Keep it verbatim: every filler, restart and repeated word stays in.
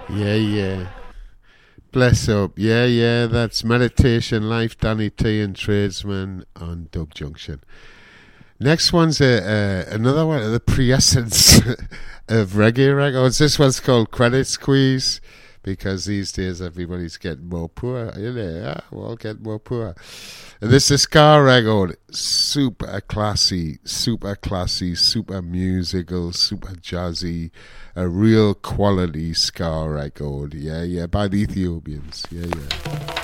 Yeah, yeah. Bless up. Yeah, yeah. That's Meditation Life, Danny T and Tradesman on Dub Junction. Next one's a, uh, another one of the pre-essence of reggae records. This one's called Credit Squeeze, because these days everybody's getting more poor. You know, yeah, we're all getting more poor. And this is a ska record. Super classy, super classy, super musical, super jazzy. A real quality ska record. Yeah, yeah, by the Ethiopians. Yeah, yeah.